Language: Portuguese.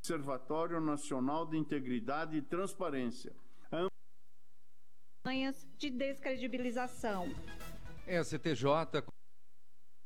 Observatório Nacional de Integridade e Transparência. De descredibilização. STJ